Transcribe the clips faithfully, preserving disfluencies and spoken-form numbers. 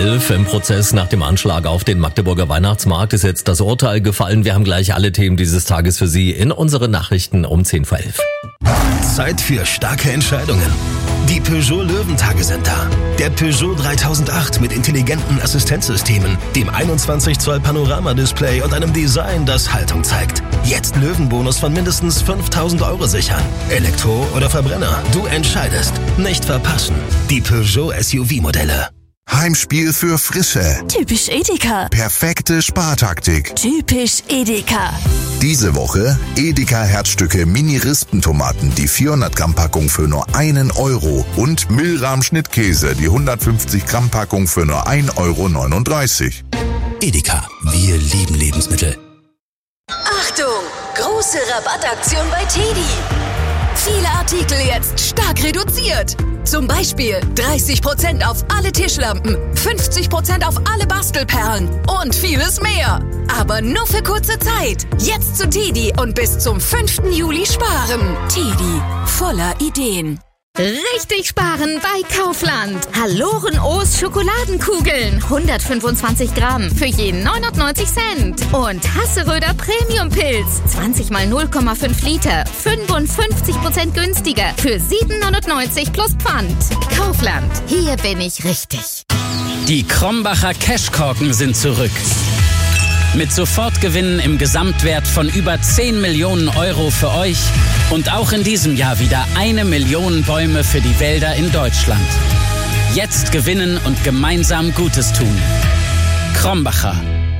Im Prozess nach dem Anschlag auf den Magdeburger Weihnachtsmarkt ist jetzt das Urteil gefallen. Wir haben gleich alle Themen dieses Tages für Sie in unseren Nachrichten um zehn vor elf. Zeit für starke Entscheidungen. Die Peugeot Löwentage sind da. Der Peugeot dreitausendacht mit intelligenten Assistenzsystemen, dem einundzwanzig Zoll Panoramadisplay und einem Design, das Haltung zeigt. Jetzt Löwenbonus von mindestens fünftausend Euro sichern. Elektro oder Verbrenner, du entscheidest. Nicht verpassen. Die Peugeot S U V-Modelle. Heimspiel für Frische. Typisch Edeka. Perfekte Spartaktik. Typisch Edeka. Diese Woche Edeka Herzstücke Mini-Rispentomaten, die vierhundert Gramm Packung für nur einen Euro und Milram Schnittkäse, die hundertfünfzig Gramm Packung für nur ein Euro neununddreißig. Edeka, wir lieben Lebensmittel. Achtung! Große Rabattaktion bei Teddy. Viele Artikel jetzt stark reduziert. Zum Beispiel dreißig Prozent auf alle Tischlampen, fünfzig Prozent auf alle Bastelperlen und vieles mehr. Aber nur für kurze Zeit. Jetzt zu Teddy und bis zum fünften Juli sparen. Teddy, voller Ideen. Richtig sparen bei Kaufland. Halloren O's Schokoladenkugeln. hundertfünfundzwanzig Gramm für je neunundneunzig Cent. Und Hasseröder Premium Pilz. zwanzig mal null Komma fünf Liter. fünfundfünfzig Prozent günstiger für sieben neunundneunzig plus Pfand. Kaufland. Hier bin ich richtig. Die Krombacher Cashkorken sind zurück. Mit Sofortgewinnen im Gesamtwert von über zehn Millionen Euro für euch und auch in diesem Jahr wieder eine Million Bäume für die Wälder in Deutschland. Jetzt gewinnen und gemeinsam Gutes tun. Krombacher.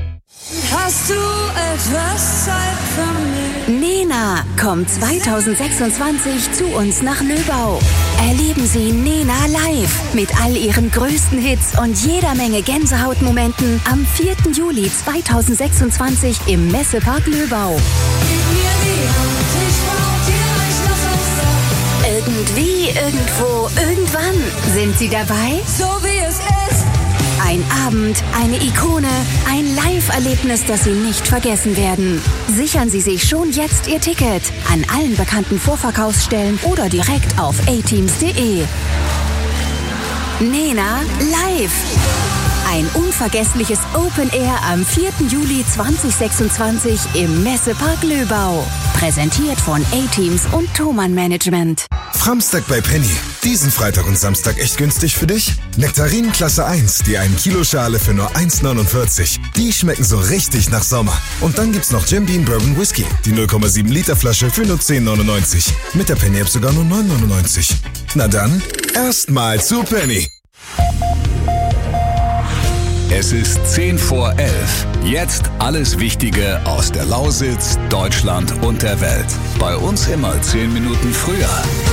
Hast du etwas Zeit für mich? Nena kommt zweitausendsechsundzwanzig zu uns nach Löbau. Erleben Sie Nena live mit all ihren größten Hits und jeder Menge Gänsehautmomenten am vierten Juli zweitausendsechsundzwanzig im Messepark Löbau. Irgendwie, irgendwo, irgendwann. Sind Sie dabei? So wie es ist. Ein Abend, eine Ikone, ein Live-Erlebnis, das Sie nicht vergessen werden. Sichern Sie sich schon jetzt Ihr Ticket an allen bekannten Vorverkaufsstellen oder direkt auf a teams punkt de. Nena live. Ein unvergessliches Open Air am vierten Juli zweitausendsechsundzwanzig im Messepark Löbau. Präsentiert von A-Teams und Thomann Management. Framstag bei Penny. Diesen Freitag und Samstag echt günstig für dich? Nektarinen Klasse eins, die ein Kilo Schale für nur eins neunundvierzig. Die schmecken so richtig nach Sommer. Und dann gibt's noch Jim Beam Bourbon Whisky, die null Komma sieben Liter Flasche für nur zehn neunundneunzig. Mit der Penny App sogar nur neun neunundneunzig. Na dann, erstmal zu Penny. Es ist zehn vor elf. Jetzt alles Wichtige aus der Lausitz, Deutschland und der Welt. Bei uns immer zehn Minuten früher.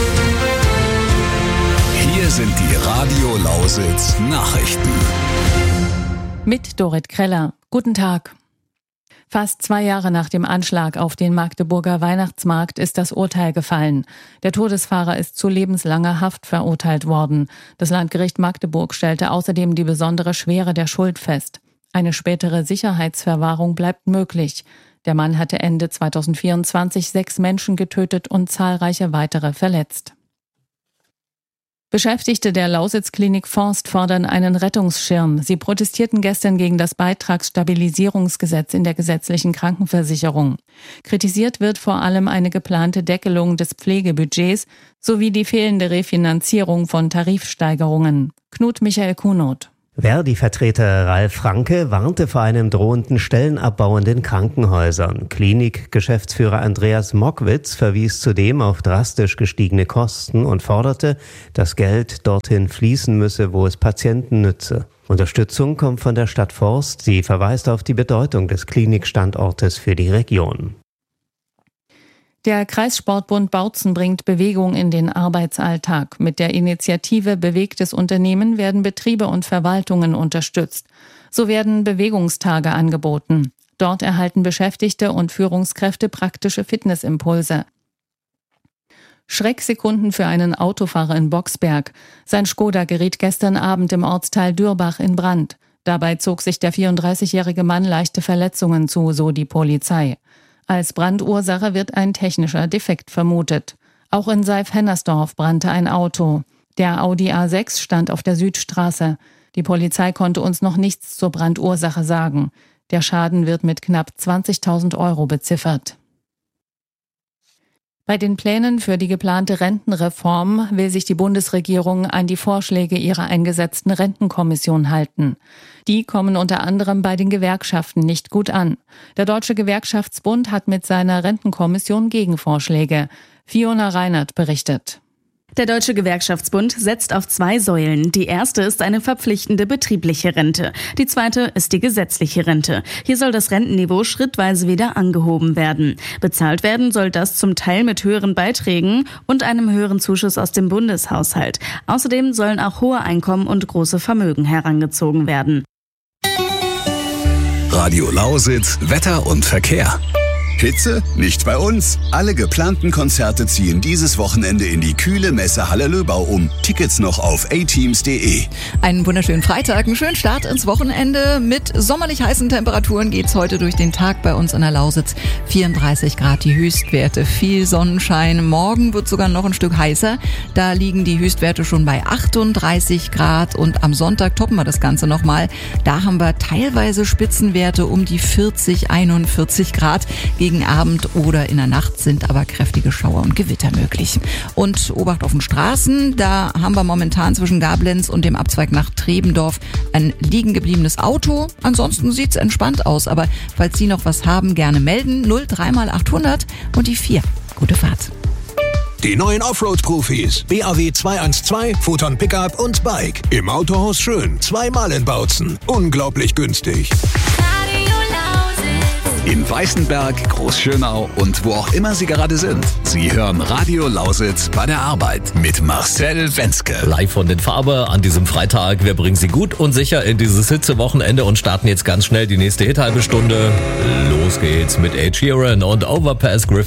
Hier sind die Radio Lausitz Nachrichten. Mit Dorit Kreller. Guten Tag. Fast zwei Jahre nach dem Anschlag auf den Magdeburger Weihnachtsmarkt ist das Urteil gefallen. Der Todesfahrer ist zu lebenslanger Haft verurteilt worden. Das Landgericht Magdeburg stellte außerdem die besondere Schwere der Schuld fest. Eine spätere Sicherheitsverwahrung bleibt möglich. Der Mann hatte Ende zweitausendvierundzwanzig sechs Menschen getötet und zahlreiche weitere verletzt. Beschäftigte der Lausitz-Klinik Forst fordern einen Rettungsschirm. Sie protestierten gestern gegen das Beitragsstabilisierungsgesetz in der gesetzlichen Krankenversicherung. Kritisiert wird vor allem eine geplante Deckelung des Pflegebudgets sowie die fehlende Refinanzierung von Tarifsteigerungen. Knut Michael Kunoth. Verdi-Vertreter Ralf Franke warnte vor einem drohenden Stellenabbau in den Krankenhäusern. Klinik-Geschäftsführer Andreas Mockwitz verwies zudem auf drastisch gestiegene Kosten und forderte, dass Geld dorthin fließen müsse, wo es Patienten nütze. Unterstützung kommt von der Stadt Forst. Sie verweist auf die Bedeutung des Klinikstandortes für die Region. Der Kreissportbund Bautzen bringt Bewegung in den Arbeitsalltag. Mit der Initiative Bewegtes Unternehmen werden Betriebe und Verwaltungen unterstützt. So werden Bewegungstage angeboten. Dort erhalten Beschäftigte und Führungskräfte praktische Fitnessimpulse. Schrecksekunden für einen Autofahrer in Boxberg. Sein Skoda geriet gestern Abend im Ortsteil Dürbach in Brand. Dabei zog sich der vierunddreißigjährige Mann leichte Verletzungen zu, so die Polizei. Als Brandursache wird ein technischer Defekt vermutet. Auch in Seif-Hennersdorf brannte ein Auto. Der Audi A sechs stand auf der Südstraße. Die Die Polizei konnte uns noch nichts zur Brandursache sagen. Der Schaden wird mit knapp zwanzigtausend Euro beziffert. Bei den Plänen für die geplante Rentenreform will sich die Bundesregierung an die Vorschläge ihrer eingesetzten Rentenkommission halten. Die kommen unter anderem bei den Gewerkschaften nicht gut an. Der Deutsche Gewerkschaftsbund hat mit seiner Rentenkommission Gegenvorschläge. Fiona Reinert berichtet. Der Deutsche Gewerkschaftsbund setzt auf zwei Säulen. Die erste ist eine verpflichtende betriebliche Rente. Die zweite ist die gesetzliche Rente. Hier soll das Rentenniveau schrittweise wieder angehoben werden. Bezahlt werden soll das zum Teil mit höheren Beiträgen und einem höheren Zuschuss aus dem Bundeshaushalt. Außerdem sollen auch hohe Einkommen und große Vermögen herangezogen werden. Radio Lausitz, Wetter und Verkehr. Hitze? Nicht bei uns. Alle geplanten Konzerte ziehen dieses Wochenende in die kühle Messehalle Löbau um. Tickets noch auf a teams punkt de. Einen wunderschönen Freitag, einen schönen Start ins Wochenende. Mit sommerlich heißen Temperaturen geht's heute durch den Tag bei uns in der Lausitz. vierunddreißig Grad die Höchstwerte, viel Sonnenschein. Morgen wird sogar noch ein Stück heißer. Da liegen die Höchstwerte schon bei achtunddreißig Grad und am Sonntag toppen wir das Ganze nochmal. Da haben wir teilweise Spitzenwerte um die vierzig, einundvierzig Grad. Gegen Abend oder in der Nacht sind aber kräftige Schauer und Gewitter möglich. Und Obacht auf den Straßen, da haben wir momentan zwischen Gablenz und dem Abzweig nach Trebendorf ein liegen gebliebenes Auto. Ansonsten sieht's entspannt aus, aber falls Sie noch was haben, gerne melden. null drei mal achthundert und die vier. Gute Fahrt. Die neuen Offroad-Profis. B A W zweihundertzwölf, Photon Pickup und Bike. Im Autohaus Schön. Zweimal in Bautzen. Unglaublich günstig. In Weißenberg, Großschönau und wo auch immer Sie gerade sind. Sie hören Radio Lausitz bei der Arbeit mit Marcel Wenzke. Live von den Faber an diesem Freitag. Wir bringen Sie gut und sicher in dieses Hitzewochenende und starten jetzt ganz schnell die nächste Hit-Halbe Stunde. Los geht's mit Ed Sheeran und Overpass Griffin.